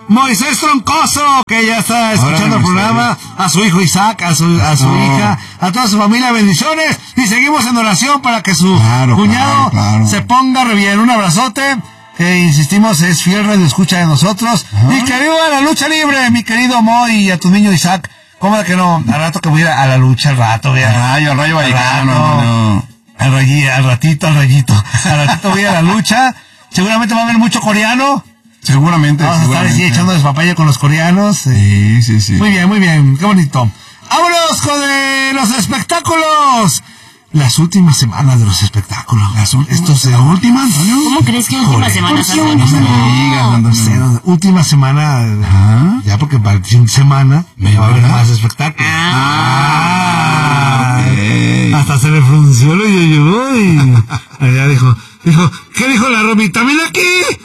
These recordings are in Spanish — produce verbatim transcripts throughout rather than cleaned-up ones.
Moisés Troncoso, que ya está escuchando el programa, a su hijo Isaac, a su, a su oh. hija, a toda su familia, bendiciones, y seguimos en oración para que su claro, cuñado claro, claro. se ponga re bien. Un abrazote, que insistimos es fiel radio escucha de nosotros, uh-huh. y que viva la lucha libre, mi querido Mo, y a tu niño Isaac. ¿Cómo de que no? Al rato que voy a ir a la lucha, al rato, vea. Al rayo, al rayo vallecano, no, no. Al, rayi, al ratito, al rayito. Al ratito voy a la lucha. Seguramente va a haber mucho coreano. Seguramente. Vamos seguramente. a estar así echando despapaya con los coreanos. Sí, sí, sí. Muy bien, muy bien. Qué bonito. ¡Vámonos con eh, los espectáculos! Las últimas semanas de los espectáculos. Las últimas. ¿Estos de últimas? ¿No? ¿Cómo crees que últimas semanas? No, no, no, no sé, no, última semana. ¿Ah? Ya porque para el fin de semana me va a haber más espectáculos. Ah, ah, okay. Hasta se le frunció lo yo y allá dijo, dijo, ¿qué dijo la Romy? ¿También aquí?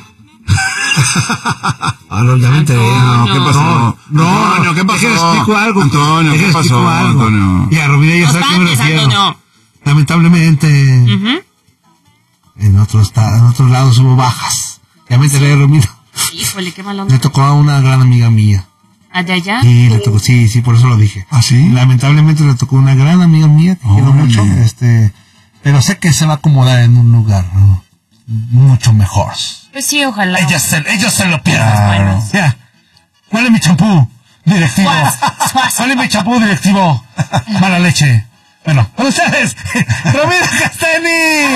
Ah, no, ya me enteré. No, ¿qué pasó? No, no, Antonio, ¿qué pasó? Es que le explico algo. Antonio, ¿qué pasó, algo. Antonio? Y a Romina ya sabe que me refiero. Lamentablemente, uh-huh. en otros en otros lados hubo bajas. Ya me enteré de Romina. Híjole, qué mal onda. Le tocó a una gran amiga mía. ¿Ah, de allá? Sí, le tocó, sí, sí, por eso lo dije. ¿Ah, sí? Lamentablemente le tocó a una gran amiga mía que oh, quiero mucho, man. este, pero sé que se va a acomodar en un lugar, ¿no? Mucho mejor. Pues sí, ojalá. Ellos se, ellos se lo pierden. Ah, bueno. Ya. Huele mi champú directivo. Huele mi champú directivo. Mala leche. Bueno, con ustedes, Romina Castani.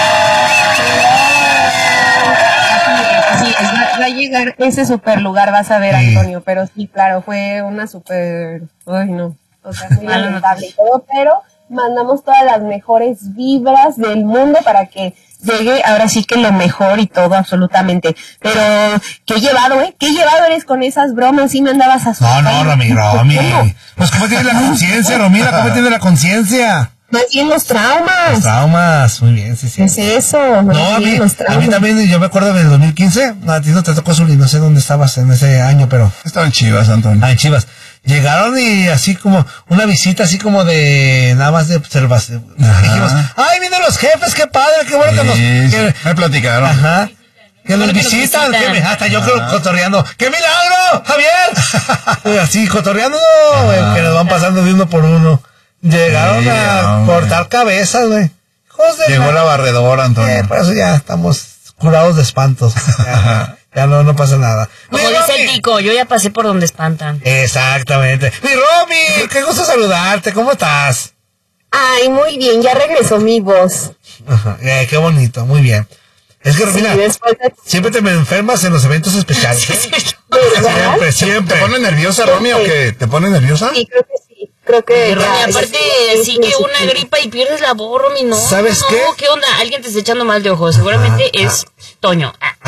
Sí, va, va a llegar ese super lugar, vas a ver, sí. Antonio, pero sí, claro, fue una super, ay no, o sea, muy lamentable y todo, pero mandamos todas las mejores vibras del mundo para que llegue ahora sí que lo mejor y todo, absolutamente. Pero, ¿qué llevado, eh? ¿Qué llevado eres con esas bromas? Sí me andabas asustando. No, no, Romy, Romy. Pues, ¿cómo tienes la conciencia, Romina? ¿Cómo tienes la conciencia? Más bien los traumas. Los traumas, muy bien, sí, sí. Es eso, más no, a mí, los traumas. A mí también, yo me acuerdo del dos mil quince, a ti no te tocó Zuli, no sé dónde estabas en ese año, pero... Estaba en Chivas, Antonio. Ah, en Chivas. Llegaron y así como, una visita así como de, nada más de observación. Dijimos, ay, vienen los jefes, qué padre, qué bueno sí, que nos... Que, me platicaron. Ajá. Que nos visitan, que me, hasta yo creo cotorreando. ¡Qué milagro, Javier! Así, cotorreando, güey, que nos van pasando de uno por uno. Llegaron sí, a hombre. cortar cabezas, güey. Llegó la barredora, Antonio. Eh, por eso ya estamos curados de espantos. Ya, ya no, no pasa nada. Como dice Romy. El Tico, yo ya pasé por donde espantan. Exactamente. Mi Romy, qué gusto saludarte, ¿cómo estás? Ay, muy bien, ya regresó mi voz. Ajá, eh, qué bonito, muy bien. Es que, Romina, sí, de... siempre te me enfermas en los eventos especiales. Sí, siempre, siempre. ¿Te pone nerviosa, Romy, sí. o qué? ¿Te pone nerviosa? Sí, creo que sí. Creo que... Romy, aparte, sí que una gripa y pierdes la voz, Romy, no. ¿Sabes no, qué? ¿Qué onda? Alguien te está echando mal de ojos. Seguramente ah, es ah. Toño.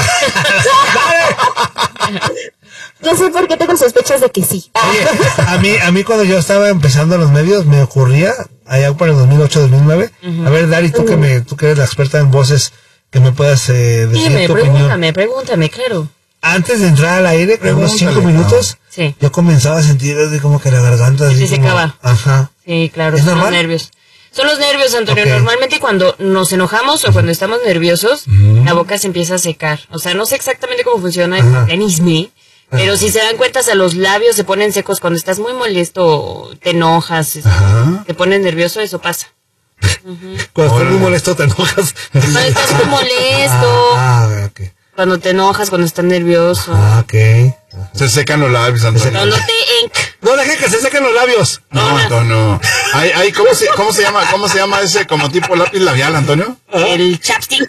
Yo sé por qué tengo sospechas de que sí. Oye, a mí, a mí cuando yo estaba empezando los medios, me ocurría, allá por el dos mil ocho, dos mil nueve, uh-huh. A ver, Dari, tú, uh-huh. que me, tú que eres la experta en voces, que me puedas eh, decir Dime, tu pregúntame, opinión. pregúntame, claro. Antes de entrar al aire, en unos cinco minutos, no. sí. yo comenzaba a sentir así como que la garganta... Se así te secaba. Ajá. Sí, claro, ¿Es son normal? los nervios. Son los nervios, Antonio. Okay. Normalmente cuando nos enojamos o cuando estamos nerviosos, uh-huh. la boca se empieza a secar. O sea, no sé exactamente cómo funciona el mecanismo, pero si se dan cuenta, o sea, los labios se ponen secos cuando estás muy molesto, te enojas, uh-huh. te pones nervioso, eso pasa. Uh-huh. Cuando estás muy molesto, te enojas. Cuando estás muy molesto. Ah, ah, ok. Cuando te enojas, cuando estás nervioso. Ah, ok. Se secan los labios, Antonio. Cuando te enc... No dejen que se sequen los labios. No, Antonio. Ay, ay, ¿cómo se, cómo se llama, cómo se llama ese como tipo lápiz labial, Antonio? El chapstick.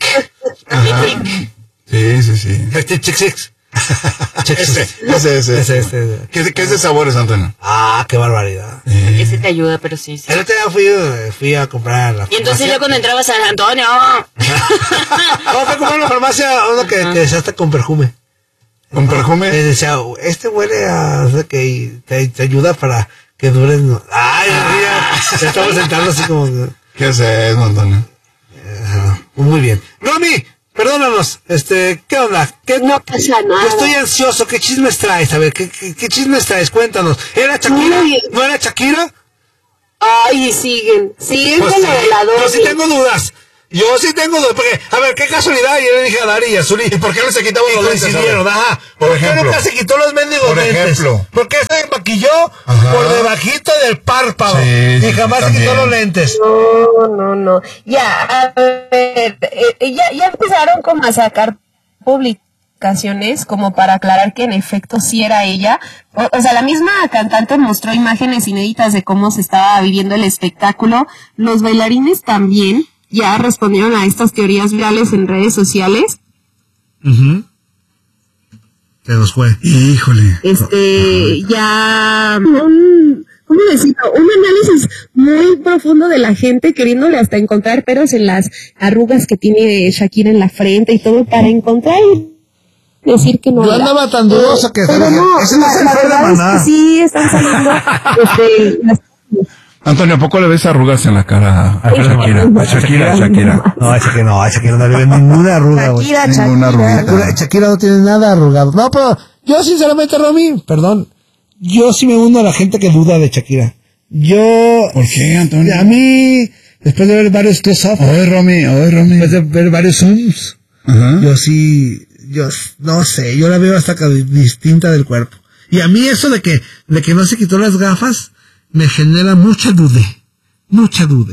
Sí, sí, sí. Este chick six. Ese, ese, ese. Ese, ese. ¿Qué, qué es de sabores, Antonio? Ah, qué barbaridad. Eh. Ese te ayuda, pero sí. sí. El otro día fui, fui a comprar la farmacia. Y entonces ya cuando entrabas a Antonio. No, fui a comprar la farmacia uno que, que decía hasta con perfume. ¿Con perfume? Y decía, este huele a... O sea, que te, te ayuda para que duren... No. Ay, mira, ya estamos sentando así como... ¿Qué es eso, Antonio? Uh, muy bien. Romy, perdónanos, este, ¿qué onda? ¿Qué, no pasa nada. Yo estoy ansioso, ¿qué chismes traes? A ver, ¿qué, qué, qué chismes traes? Cuéntanos. ¿Era Shakira? Muy... ¿No era Shakira? Ay, siguen, siguen pues con sí, lo de la doble. Yo sí tengo dudas. Yo sí tengo dudas, porque, a ver, qué casualidad, yo le dije a Dari y a Zuli. ¿Y por qué no se quitaban los lentes? Coincidieron, ajá. Por ¿Por ejemplo. qué nunca se quitó los mendigos Por lentes? ejemplo. ¿Por qué se maquilló Ajá. por debajito del párpado? Sí, y sí, jamás también. se quitó los lentes. No, no, no. Ya, a ver, eh, ya, ya empezaron como a sacar publicaciones como para aclarar que en efecto sí era ella. O, o sea, la misma cantante mostró imágenes inéditas de cómo se estaba viviendo el espectáculo. Los bailarines también ya respondieron a estas teorías virales en redes sociales. Uh-huh. Se nos fue. Híjole. Este, ya un, ¿cómo decirlo? Un análisis muy profundo de la gente queriéndole hasta encontrar peros en las arrugas que tiene Shakira en la frente y todo para encontrar y decir que no Yo era. andaba tan dudosa que Pero sabía. no, Ese no la, es el la Fer de verdad es Maná. que sí están saliendo este, las- Antonio, ¿a poco le ves arrugas en la cara a Shakira? A Shakira, a Shakira. No, a Shakira no, a Shakira no le ven ninguna arruga, güey. Shakira, Ninguna Shakira. arruguita. Shakira, Shakira no tiene nada arrugado. No, pero yo sinceramente, Romy, perdón, yo sí me uno a la gente que duda de Shakira. Yo... ¿Por qué, Antonio? A mí, después de ver varios close-up, Oye, Romy, oye, Romy. después de ver varios zooms, Ajá. yo sí, yo no sé, yo la veo hasta que distinta del cuerpo. Y a mí eso de que, de que no se quitó las gafas, me genera mucha duda, mucha duda.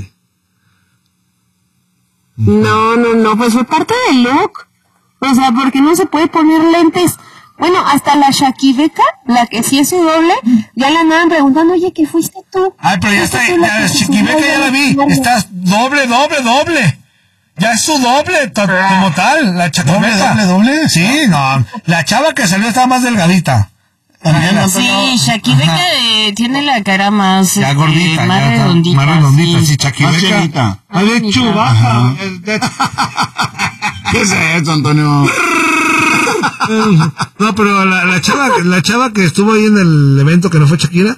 No, no, no, pues fue parte del look. O sea, porque no se puede poner lentes. Bueno, hasta la Shakibeca, la que sí es su doble, ya la andaban preguntando, oye, ¿qué fuiste tú? Ay, pero ya ¿Fuiste está, tú la ya, que se Chiquimeca subió ya la vi, al- estás doble, doble, doble. Ya es su doble, to- como tal, la Chiquimeca. ¿Doble, doble, doble? Sí, no, la chava que salió estaba más delgadita. También, Sí, Shakibeca eh, tiene la cara más, ya este, gordita, más ya está, redondita. más redondita, sí, sí. Chiquimeca. Más chinita. Más de Chubaca. eh, de- ¿Qué es eso, Antonio? No, pero la, la chava, la chava que estuvo ahí en el evento que no fue Shakira,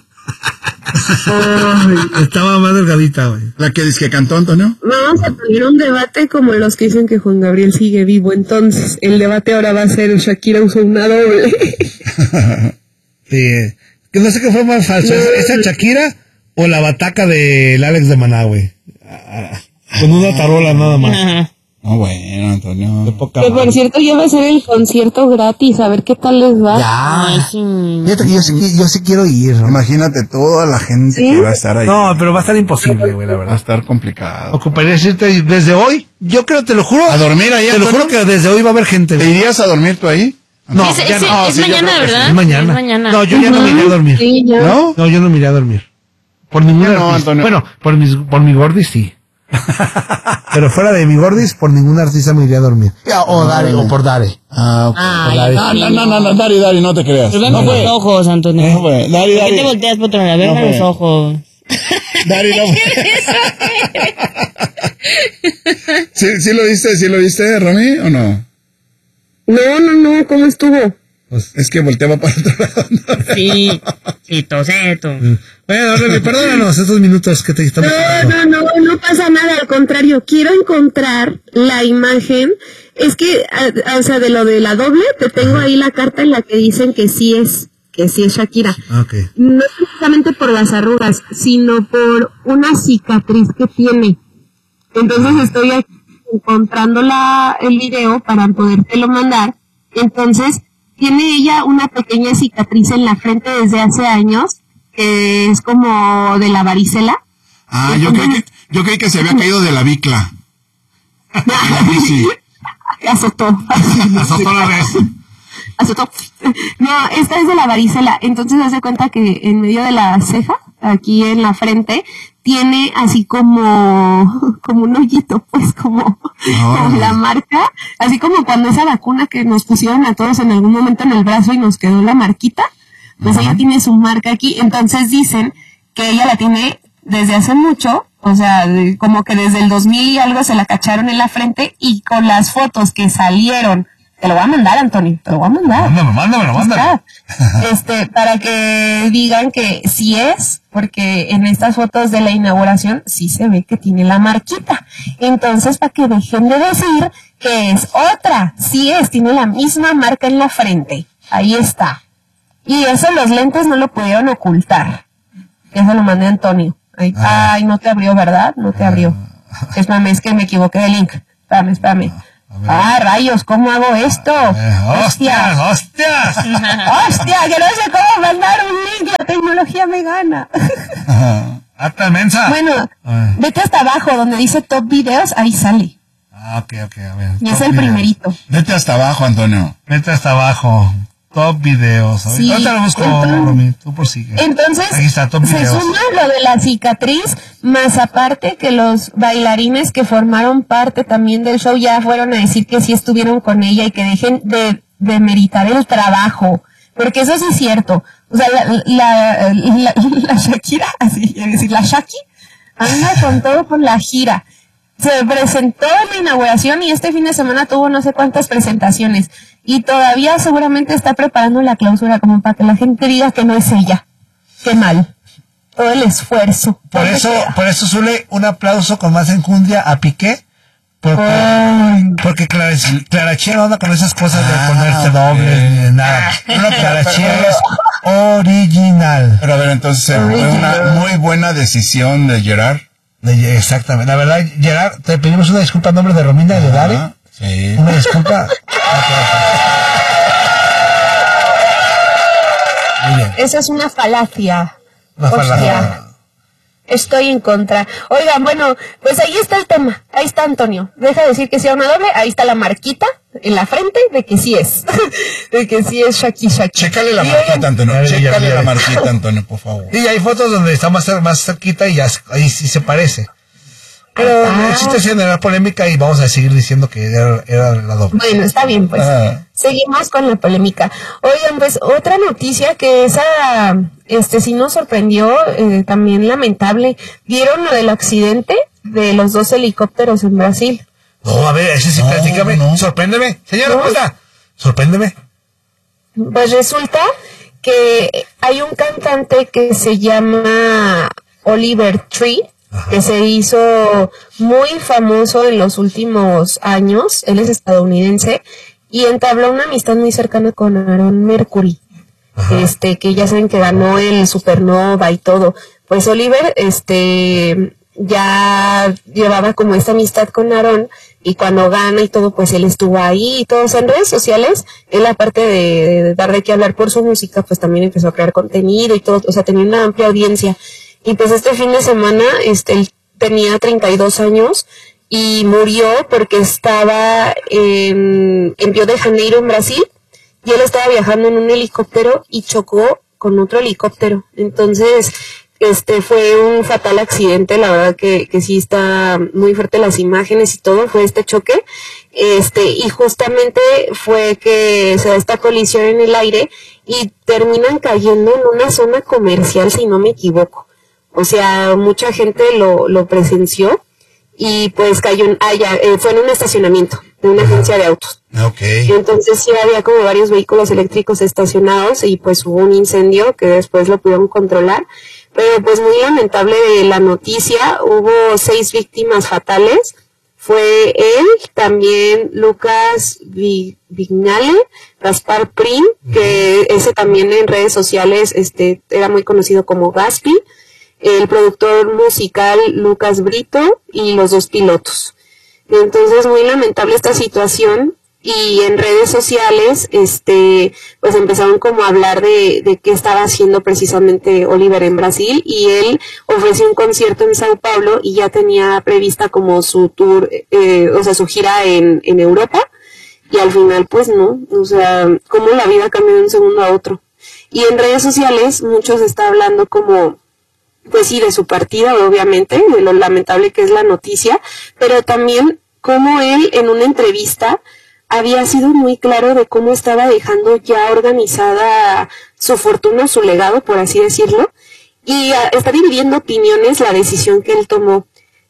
ay, estaba más delgadita, güey. ¿La que dice que cantó, Antonio? Vamos a tener un debate como los que dicen que Juan Gabriel sigue vivo. Entonces, el debate ahora va a ser Shakira usó una doble. Sí, que no sé qué fue más falso, ¿esa, esa Shakira o la bataca del Alex de Maná, güey? Ah, con una tarola nada más. Ajá. No, bueno, Antonio. De poca Que por madre. cierto ya va a ser el concierto gratis, a ver qué tal les va. Ay, Ya. sí. Fíjate que yo sí, yo sí quiero ir. Imagínate toda la gente ¿Sí? que va a estar ahí. No, pero va a estar imposible, güey, la Va a verdad. estar complicado. Ocuparía decirte desde hoy, yo creo, te lo juro. ¿A dormir ahí, Te lo Antonio? juro que desde hoy va a haber gente. ¿Te güey. irías a dormir tú ahí? No, Ese- ya ese- no. es sí, yo mañana, creo que sí. ¿verdad? Es mañana. Es mañana. No, yo ya no me iré a dormir. Sí, ya. ¿No? No, yo no me iré a dormir. Por ningún ¿Por qué no, artista. Antonio? Bueno, por mis, por mi gordis sí. Pero fuera de mi gordis, por ningún artista me iría a dormir. Ya, o Dare, o por Dare. Ah, ok. Ay, Dale. No, no, no, no, no, Dari, Dari, no te creas. Pero No veme fue. los ojos, Antonio. No fue. Dari, ¿Por qué Dari. te volteas por otro lado? Veme No fue. los ojos. Dari, no fue. ¿Sí, ¿Sí lo viste? ¿Sí lo viste, Romy, o no? No, no, no, ¿cómo estuvo? Es que volteaba para otro lado. Sí, sí, toseto. Bueno, Remy, perdónanos estos minutos que te estamos No, no, no, no pasa nada, al contrario, quiero encontrar la imagen. Es que, a- a- o sea, de lo de la doble, te tengo ahí la carta en la que dicen que sí es, que sí es Shakira. Ok. No es precisamente por las arrugas, sino por una cicatriz que tiene. Entonces estoy aquí encontrando la, el video para podértelo mandar. Entonces, tiene ella una pequeña cicatriz en la frente desde hace años, que es como de la varicela. Ah, yo creí que, yo creí que se había caído de la bicla. De la bici. Azotó. Azotó la vez. Azotó. No, esta es de la varicela. Entonces, hace cuenta que en medio de la ceja, aquí en la frente, tiene así como, como un hoyito, pues como, como la marca, así como cuando esa vacuna que nos pusieron a todos en algún momento en el brazo y nos quedó la marquita, pues ella tiene su marca aquí. Entonces dicen que ella la tiene desde hace mucho, o sea, de- como que desde el dos mil y algo se la cacharon en la frente, y con las fotos que salieron, te lo voy a mandar, Antonio, te lo voy a mandar. Mándame, mándamelo, mándamelo. Este, para que digan que sí es, porque en estas fotos de la inauguración sí se ve que tiene la marquita. Entonces, para que dejen de decir que es otra, sí es, tiene la misma marca en la frente. Ahí está. Y eso los lentes no lo pudieron ocultar. Eso lo mandé a Antonio. Ay, ay, no te abrió, ¿verdad? No te abrió. Espérame, es que me equivoqué de link. Espérame, espérame. Ah, rayos, ¿cómo hago esto? ¡Hostias, hostias! ¡Hostia, que no sé cómo mandar un link! La tecnología me gana. ¡Hasta mensa! Bueno, vete hasta abajo, donde dice Top Videos, ahí sale. Ah, ok, ok, a ver. Y es el primerito. Vete hasta abajo, Antonio. Vete hasta abajo. Top Videos. A ver, Sí, ahorita lo busco, Romy. Tú prosigue. Entonces, Aquí está, Top se Videos. suma lo de la cicatriz, más aparte que los bailarines que formaron parte también del show ya fueron a decir que sí estuvieron con ella y que dejen de, de meritar el trabajo. Porque eso sí es cierto. O sea, la, la, la, la Shakira, así, es decir, la Shaki, anda con todo por la gira. Se presentó en la inauguración y este fin de semana tuvo no sé cuántas presentaciones. Y todavía seguramente está preparando la clausura como para que la gente diga que no es ella. Qué mal. Todo el esfuerzo. Por eso, queda? por eso Zule, un aplauso con más enjundia a Piqué. Porque, Ay. porque Clara, Clara Chía no anda con esas cosas de Ah, ponerse dobles okay. ni de nada. Una Clara Chía es original. Pero a ver, entonces, fue una muy buena decisión de Gerard. De- Exactamente. La verdad, Gerard, te pedimos una disculpa en nombre de Romina y de Dare. Ajá, sí. Una disculpa. Muy bien. Esa es una falacia. Una Hostia. falacia. Estoy en contra. Oigan, bueno, pues ahí está el tema. Ahí está Antonio. Deja de decir que sea una doble. Ahí está la marquita en la frente de que sí es. De que sí es Shaki Shaki. Chécale la Y marquita, oigan, Antonio. Ya, ya, Chécale ya, la ya. marquita, Antonio, por favor. Y hay fotos donde está más, cer- más cerquita y ya s- ahí sí se parece. Pero Ah. el chiste es generar polémica y vamos a seguir diciendo que era, era la doble. Bueno, está bien, pues. Ah. Seguimos con la polémica. Oigan, pues otra noticia que esa, este, sí nos sorprendió, eh, también lamentable. ¿Vieron lo del accidente de los dos helicópteros en Brasil? No, a ver, ese sí, No, platícame. no. Sorpréndeme. Señora, No. ¿cómo está? Sorpréndeme. Pues resulta que hay un cantante que se llama Oliver Tree, que se hizo muy famoso en los últimos años. Él es estadounidense y entabló una amistad muy cercana con Aaron Mercury. Ajá. Este, que ya saben que ganó el Supernova y todo. Pues Oliver, este, ya llevaba como esta amistad con Aaron y cuando gana y todo, pues él estuvo ahí y todo. O sea, en redes sociales, él aparte de, de dar de qué hablar por su música, pues también empezó a crear contenido y todo. O sea, tenía una amplia audiencia. Y pues este fin de semana, este, él tenía treinta y dos años y murió porque estaba en, en Río de Janeiro, en Brasil, y él estaba viajando en un helicóptero y chocó con otro helicóptero. Entonces, este fue un fatal accidente, la verdad que, que sí está muy fuerte las imágenes y todo, fue este choque. Este, y justamente fue que se da esta colisión en el aire y terminan cayendo en una zona comercial, si no me equivoco. O sea, mucha gente lo, lo presenció y pues cayó en, ah, ya, eh, fue en un estacionamiento de una agencia de autos. Ok. Entonces sí había como varios vehículos eléctricos estacionados y pues hubo un incendio que después lo pudieron controlar. Pero pues muy lamentable la noticia, hubo seis víctimas fatales. Fue él, también Lucas Vi- Vignale, Gaspar Prim, que ese también en redes sociales este era muy conocido como Gaspi, el productor musical Lucas Brito y los dos pilotos. Entonces muy lamentable esta situación y en redes sociales este pues empezaron como a hablar de, de qué estaba haciendo precisamente Oliver en Brasil y él ofreció un concierto en Sao Paulo y ya tenía prevista como su tour, eh, o sea su gira en, en Europa y al final pues no, o sea cómo la vida cambió de un segundo a otro. Y en redes sociales muchos está hablando como pues sí, de su partida, obviamente, de lo lamentable que es la noticia, pero también como él en una entrevista había sido muy claro de cómo estaba dejando ya organizada su fortuna, su legado, por así decirlo, y a, está dividiendo opiniones la decisión que él tomó.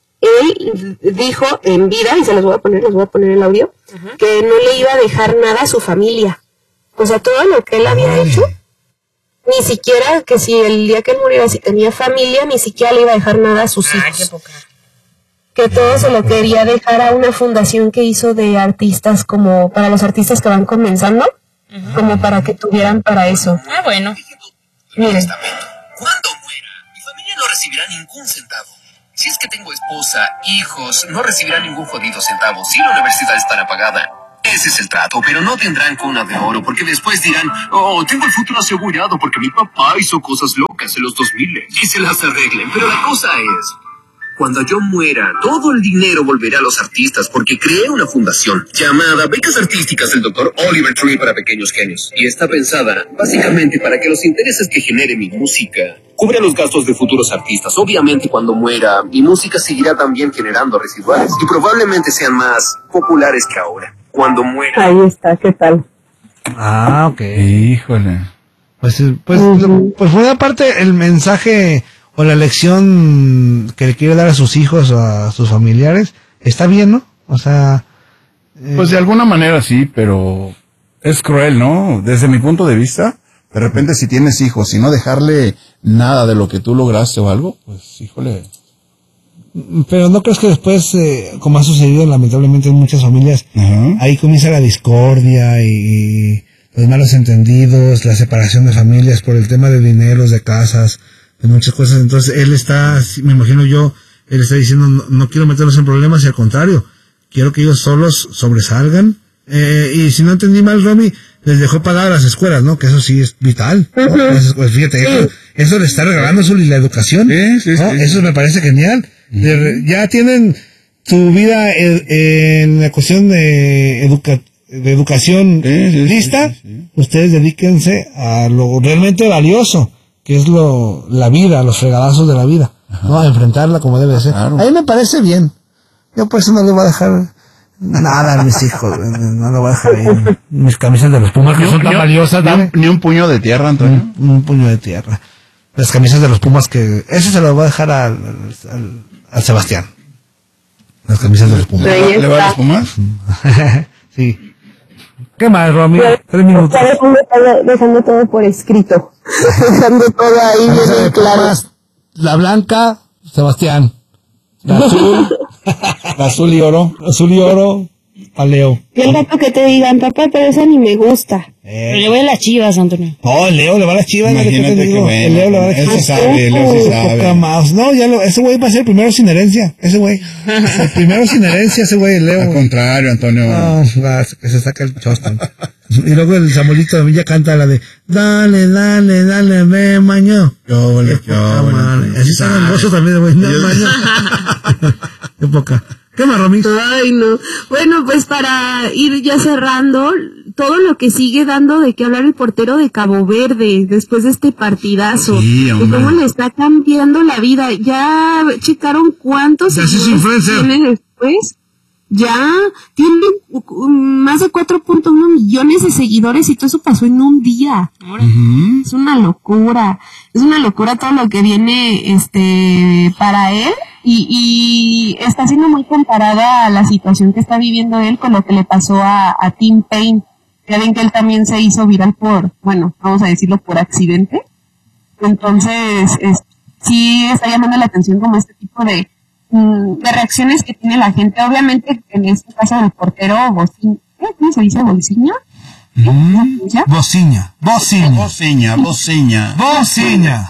Él dijo en vida, y se los voy a poner, les voy a poner el audio, uh-huh. que no le iba a dejar nada a su familia. O sea, todo lo que él había Ay. hecho, ni siquiera que si el día que él muriera, si tenía familia, ni siquiera le iba a dejar nada a sus hijos. Qué poca. Que todo se lo quería dejar a una fundación que hizo de artistas, como para los artistas que van comenzando, uh-huh. como para que tuvieran para eso. Ah, bueno. Miren. Cuando muera, mi familia no recibirá ningún centavo. Si es que tengo esposa, hijos, no recibirán ningún jodido centavo. Si la universidad estará pagada. Ese es el trato, pero no tendrán cuna de oro, porque después dirán, oh, tengo el futuro asegurado porque mi papá hizo cosas locas en los dos mil y se las arreglen. Pero la cosa es, cuando yo muera, todo el dinero volverá a los artistas porque creé una fundación llamada Becas Artísticas del doctor Oliver Tree para pequeños genios. Y está pensada básicamente para que los intereses que genere mi música cubran los gastos de futuros artistas. Obviamente cuando muera, mi música seguirá también generando residuales y probablemente sean más populares que ahora. Cuando muera. Ahí está, ¿qué tal? Ah, ok. Híjole. Pues, pues, uh-huh. pues fue aparte el mensaje o la lección que le quiere dar a sus hijos o a sus familiares. Está bien, ¿no? O sea... Eh... Pues de alguna manera sí, pero es cruel, ¿no? Desde mi punto de vista, de repente si tienes hijos y no dejarle nada de lo que tú lograste o algo, pues híjole... Pero ¿no crees que después, eh, como ha sucedido lamentablemente en muchas familias, uh-huh. ahí comienza la discordia y los malos entendidos, la separación de familias por el tema de dineros, de casas, de muchas cosas? Entonces él está, me imagino yo, él está diciendo, no, no quiero meterlos en problemas, y al contrario, quiero que ellos solos sobresalgan. Eh, y si no entendí mal, Romy, les dejó pagar a las escuelas, ¿no? Que eso sí es vital, ¿no? Uh-huh. Entonces, pues fíjate, sí. eso, eso le está regalando su, la educación, sí, sí, ¿no? Sí, eso sí. me parece genial. De, ya tienen su vida en, en la cuestión de, educa, de educación sí, sí, lista, sí, sí, sí. Ustedes dedíquense a lo realmente valioso, que es lo la vida, los fregadazos de la vida, ajá. ¿no? A enfrentarla como debe ser. Claro. A mí me parece bien. Yo por eso no le voy a dejar nada a mis hijos, no le voy a dejar ahí mis camisas de los Pumas, que son tan valiosas. Ni un, ni un puño de tierra, Antonio. Un, un puño de tierra. Las camisas de los Pumas, que eso se lo voy a dejar al, al, al Sebastián. Las camisas de los Pumas. ¿Le va a los Pumas? Sí. ¿Qué más, Romy? Tres minutos. Dejando todo por escrito. Dejando todo ahí bien claro. La blanca, Sebastián. La azul, la azul y oro. Azul y oro, a Leo. Y el rato que te digan, papá, pero esa ni me gusta. Eh. Pero le voy a las Chivas, Antonio. No, el Leo le va a las Chivas. Imagínate no, que bueno. El Leo le va a las Chivas. Él se sabe, Leo se sabe. Poca más. No, ya lo, ese güey va a ser el primero sin herencia. Ese güey. El primero sin herencia, ese güey, el Leo. Al contrario, Antonio. No, va, que se saca el chostón. Y luego el Samuelito de Villa canta la de dale, dale, dale, ve, maño. Yo, vale, yo, vale. Así están los gozos también, güey. No, maño. Qué poca. ¿Qué más, Romy? Ay, no. Bueno, pues para ir ya cerrando, todo lo que sigue dando de qué hablar el portero de Cabo Verde después de este partidazo. Sí, de cómo le está cambiando la vida. Ya checaron cuántos seguidores tiene después. Ya tiene más de cuatro punto uno millones de seguidores y todo eso pasó en un día. Uh-huh. Es una locura. Es una locura todo lo que viene este para él. Y, y está siendo muy comparada a la situación que está viviendo él con lo que le pasó a, a Tim Payne. Ya ven que él también se hizo viral por, bueno, vamos a decirlo, por accidente. Entonces, es, sí está llamando la atención como este tipo de, de reacciones que tiene la gente. Obviamente, en este caso del portero, Bociña, ¿cómo se dice? ¿Bociña? Mm, Bociña. Bociña. Bociña. Bociña. Bociña.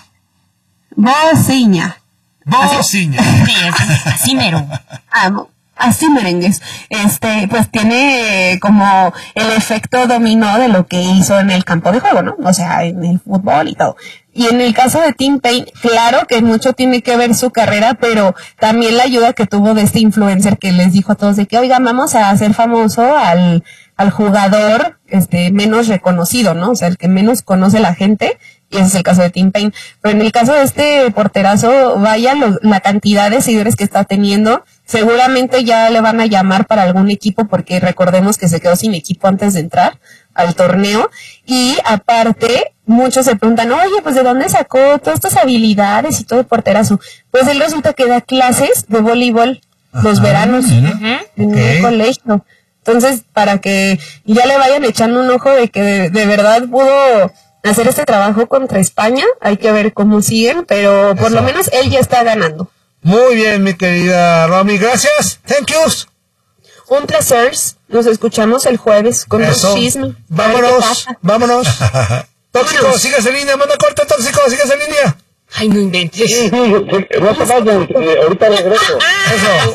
Bociña. Bociña. Sí, así mero. Ah, así merengues. Este, pues tiene como el efecto dominó de lo que hizo en el campo de juego, ¿no? O sea, en el fútbol y todo. Y en el caso de Tim Payne, claro que mucho tiene que ver su carrera, pero también la ayuda que tuvo de este influencer que les dijo a todos de que, oigan, vamos a hacer famoso al, al jugador, este, menos reconocido, ¿no? O sea, el que menos conoce la gente. Y ese es el caso de Tim Payne. Pero en el caso de este porterazo, vaya lo, la cantidad de seguidores que está teniendo. Seguramente ya le van a llamar para algún equipo porque recordemos que se quedó sin equipo antes de entrar al torneo. Y aparte, muchos se preguntan, oye, pues ¿de dónde sacó todas estas habilidades y todo el porterazo? Pues él resulta que da clases de voleibol los Ajá, veranos uh-huh. en okay. un colegio. Entonces, para que ya le vayan echando un ojo de que de, de verdad pudo hacer este trabajo contra España, hay que ver cómo siguen, pero por Eso. lo menos él ya está ganando. Muy bien, mi querida Romy, gracias, thank yous. Un placer, nos escuchamos el jueves con Eso. un chisme. Vámonos, vámonos. Tóxico, sigas en línea, manda corta, Tóxico, sigas en línea. Ay, no inventes. Sí, sí, no se vayan, que ahorita regreso. Eso.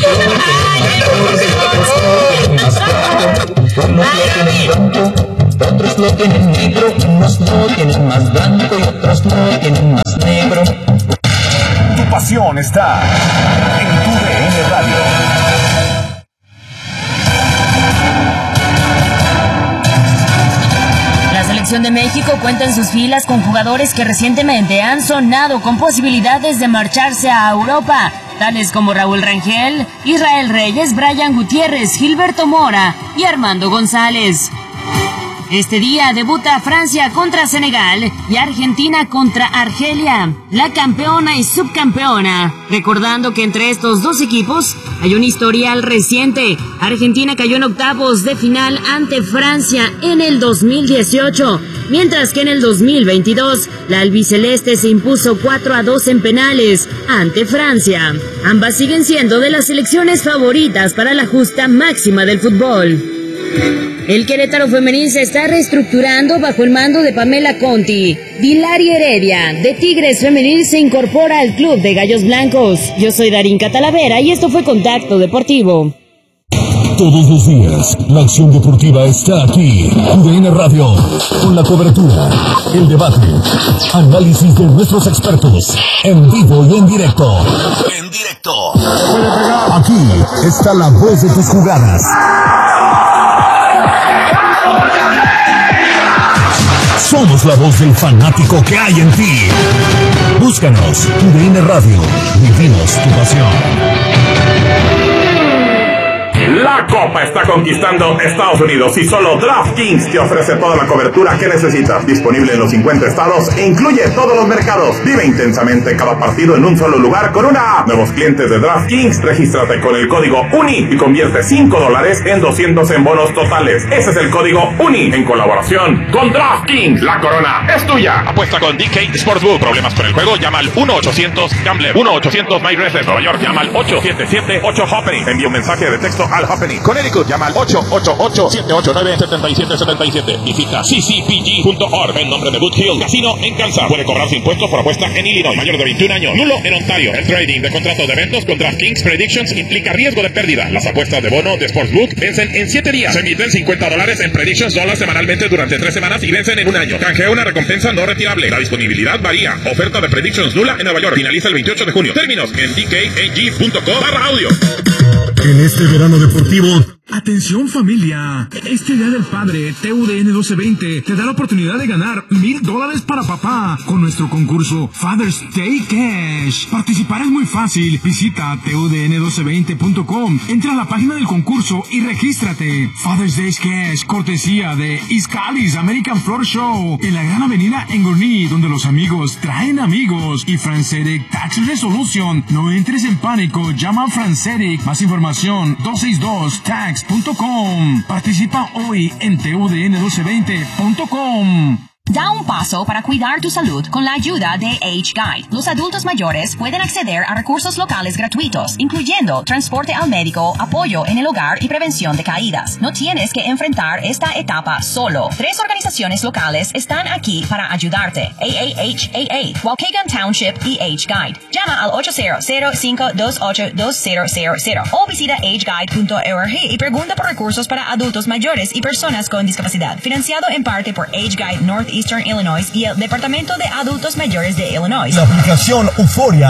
Unos lo tienen blanco, otros lo tienen negro, unos lo tienen más blanco y otros lo tienen más negro. Tu pasión está en tu D N Radio. La selección de México cuenta en sus filas con jugadores que recientemente han sonado con posibilidades de marcharse a Europa, tales como Raúl Rangel, Israel Reyes, Brian Gutiérrez, Gilberto Mora y Armando González. Este día debuta Francia contra Senegal y Argentina contra Argelia, la campeona y subcampeona. Recordando que entre estos dos equipos hay un historial reciente. Argentina cayó en octavos de final ante Francia en el dos mil dieciocho, mientras que en el dos mil veintidós la albiceleste se impuso cuatro a dos en penales ante Francia. Ambas siguen siendo de las selecciones favoritas para la justa máxima del fútbol. El Querétaro femenil se está reestructurando bajo el mando de Pamela Conti. Dilari Heredia, de Tigres Femenil, se incorpora al club de Gallos Blancos. Yo soy Darinka Talavera y esto fue Contacto Deportivo. Todos los días, la acción deportiva está aquí. U D N Radio, con la cobertura, el debate, análisis de nuestros expertos, en vivo y en directo. En directo. Aquí está la voz de tus jugadas. Somos la voz del fanático que hay en ti. Búscanos, U D N Radio. Vivimos tu pasión. La Copa está conquistando Estados Unidos y solo DraftKings te ofrece toda la cobertura que necesitas. Disponible en los cincuenta estados e incluye todos los mercados. Vive intensamente cada partido en un solo lugar con una app. Nuevos clientes de DraftKings, regístrate con el código UNI y convierte cinco dólares en doscientos en bonos totales. Ese es el código UNI en colaboración con DraftKings. La corona es tuya. Apuesta con D K Sportsbook. Problemas con el juego, llama al uno ochocientos Gambler. uno ochocientos MyRacer. Nueva York, llama al ocho siete siete ocho Happening. Envía un mensaje de texto al Happening. Connecticut, llama al ocho ocho ocho siete ocho nueve siete siete siete siete. Visita c c p g punto org en nombre de Boot Hill Casino en Kansas. Puede cobrarse impuestos por apuesta en Illinois. Mayor de veintiún años. Nulo en Ontario. El trading de contratos de eventos con DraftKings Predictions implica riesgo de pérdida. Las apuestas de bono de Sportsbook vencen en siete días. Se emiten cincuenta dólares en Predictions dólares semanalmente durante tres semanas y vencen en un año. Canjea una recompensa no retirable. La disponibilidad varía. Oferta de Predictions nula en Nueva York. Finaliza el veintiocho de junio. Términos en d k a g punto com barra audio. En este verano deportivo, atención familia, este Día del Padre T U D N doce veinte te da la oportunidad de ganar mil dólares para papá con nuestro concurso Father's Day Cash. Participar es muy fácil, visita T U D N doce veinte punto com, entra a la página del concurso y regístrate. Father's Day Cash, cortesía de Iscalis American Floor Show, en la gran avenida en Gurnee, donde los amigos traen amigos. Y Franceric Tax Resolution, no entres en pánico, llama a Franceric, más información dos seis dos tax punto com. Participa hoy en T U D N doce veinte punto com. Da un paso para cuidar tu salud con la ayuda de Age Guide. Los adultos mayores pueden acceder a recursos locales gratuitos, incluyendo transporte al médico, apoyo en el hogar y prevención de caídas. No tienes que enfrentar esta etapa solo. Tres organizaciones locales están aquí para ayudarte: A A H A A, Waukegan Township y Age Guide. Llama al ocho cero cero cinco dos ocho dos cero cero cero o visita age guide punto org y pregunta por recursos para adultos mayores y personas con discapacidad. Financiado en parte por Age Guide North Eastern Illinois y el Departamento de Adultos Mayores de Illinois. La aplicación Euforia